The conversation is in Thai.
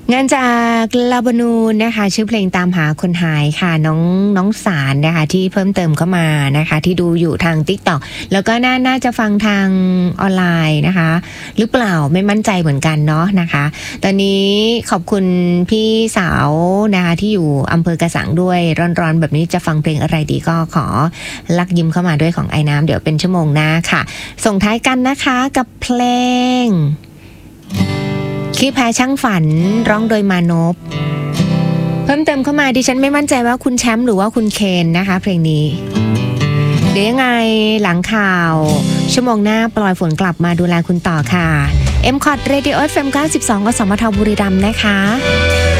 งานจากลาบานูนนะคะชื่อเพลงตามหาคนหายค่ะน้องสารนะคะที่เพิ่มเติมเข้ามานะคะที่ดูอยู่ทาง TikTok แล้วก็น่าจะฟังทางออนไลน์นะคะหรือเปล่าไม่มั่นใจเหมือนกันเนาะนะคะตอนนี้ขอบคุณพี่สาวนะคะที่อยู่อำเภอกระสังด้วยร้อนๆแบบนี้จะฟังเพลงอะไรดีก็ขอลักยิ้มเข้ามาด้วยของไอ้น้ำเดี๋ยวเป็นชั่วโมงหน้าค่ะส่งท้ายกันนะคะกับเพลงขี้แพ้ช่างฝันร้องโดยมานพเพิ่มเติมเข้ามาดิฉันไม่มั่นใจว่าคุณแชมป์หรือว่าคุณเคนนะคะเพลงนี้เดี๋ยวยังไงหลังข่าวชั่วโมงหน้าปล่อยฝนกลับมาดูแลคุณต่อค่ะ MCOT Radio FM 92 กสมทบุรีรัมย์นะคะ